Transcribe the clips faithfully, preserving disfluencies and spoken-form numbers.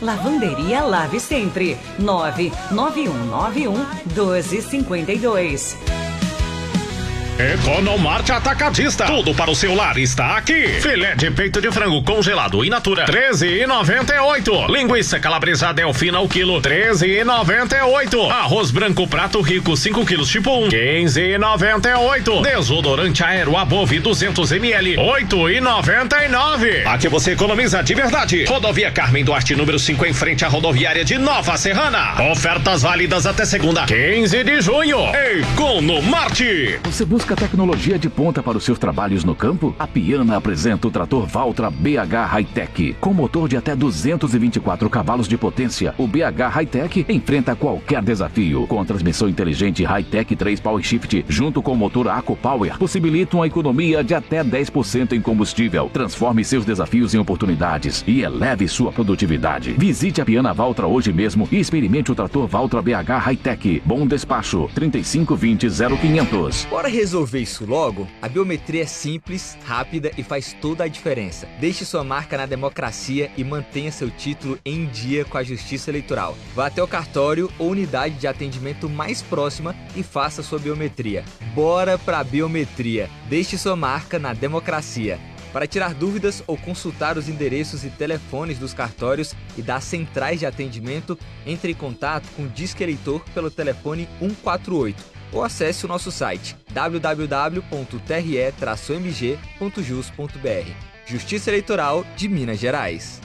Lavanderia Lave Sempre. nove nove um nove um doze cinquenta e dois. Economarte Atacadista. Tudo para o seu lar está aqui. Filé de peito de frango congelado in natura, treze e noventa e oito. Linguiça calabresa Delfina ao quilo, treze e noventa e oito. Arroz branco prato rico, cinco quilos tipo um, quinze e noventa e oito. Desodorante Aero Above duzentos mililitros, oito e noventa e nove. Aqui você economiza de verdade. Rodovia Carmen Duarte, número cinco, em frente à rodoviária de Nova Serrana. Ofertas válidas até segunda, quinze de junho. Economarte. Você busca tecnologia de ponta para os seus trabalhos no campo? A Piana apresenta o trator Valtra B H Hightech. Com motor de até duzentos e vinte e quatro cavalos de potência, o B H Hightech enfrenta qualquer desafio. Com a transmissão inteligente Hightech três Power Shift, junto com o motor AcoPower, possibilita uma economia de até dez por cento em combustível. Transforme seus desafios em oportunidades e eleve sua produtividade. Visite a Piana Valtra hoje mesmo e experimente o trator Valtra B H Hightech. Bom despacho, trinta e cinco vinte zero quinhentos. Bora resolver isso logo? A biometria é simples, rápida e faz toda a diferença. Deixe sua marca na democracia e mantenha seu título em dia com a Justiça Eleitoral. Vá até o cartório ou unidade de atendimento mais próxima e faça sua biometria. Bora pra biometria. Deixe sua marca na democracia. Para tirar dúvidas ou consultar os endereços e telefones dos cartórios e das centrais de atendimento, entre em contato com o Disque Eleitor pelo telefone um quatro oito. Ou acesse o nosso site w w w ponto t r e traço m g ponto jus ponto b r. Justiça Eleitoral de Minas Gerais.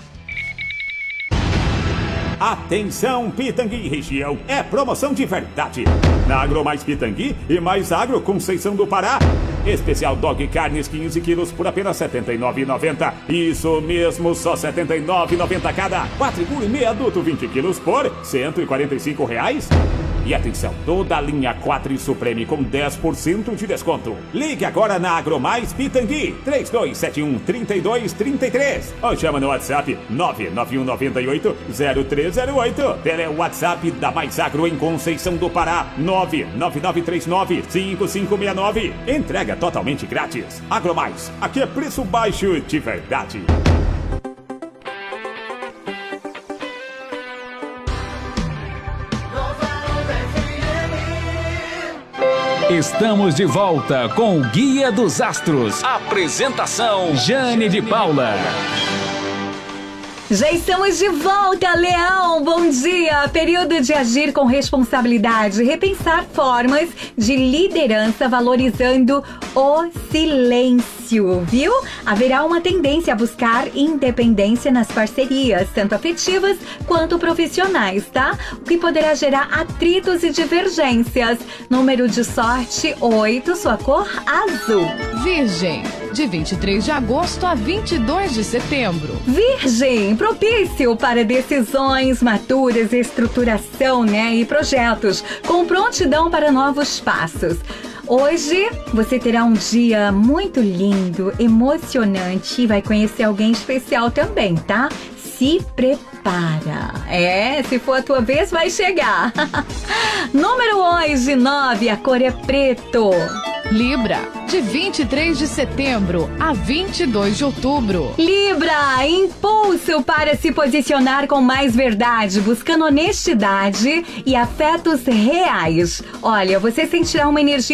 Atenção, Pitangui e região, é promoção de verdade. Na Agro Mais Pitangui e Mais Agro Conceição do Pará. Especial Dog Carnes quinze quilos por apenas setenta e nove reais e noventa centavos. Isso mesmo, só setenta e nove reais e noventa centavos cada. Quatribulo e meio adulto vinte quilos por cento e quarenta e cinco reais. E atenção, toda a linha Quatri Supreme com dez por cento de desconto. Ligue agora na Agromais Pitangui, três dois sete um, três dois três três. Ou chama no WhatsApp nove nove um nove oito zero três zero oito. Tele WhatsApp da Mais Agro em Conceição do Pará, nove nove nove três nove cinco cinco seis nove. Entrega totalmente grátis. Agromais, aqui é preço baixo de verdade. Estamos de volta com o Guia dos Astros. Apresentação: Jane de Paula. Já estamos de volta, Leão! Bom dia! Período de agir com responsabilidade, repensar formas de liderança valorizando o silêncio, viu? Haverá uma tendência a buscar independência nas parcerias, tanto afetivas quanto profissionais, tá? O que poderá gerar atritos e divergências. Número de sorte oito, sua cor azul. Virgem, de vinte e três de agosto a vinte e dois de setembro. Virgem, propício para decisões maturas, estruturação, né, e projetos, com prontidão para novos passos. Hoje você terá um dia muito lindo, emocionante e vai conhecer alguém especial também, tá? Se prepara. É, se for a tua vez, vai chegar. Número hoje, nove, a cor é preto. Libra, de vinte e três de setembro a vinte e dois de outubro. Libra, impulso para se posicionar com mais verdade, buscando honestidade e afetos reais. Olha, você sentirá uma energia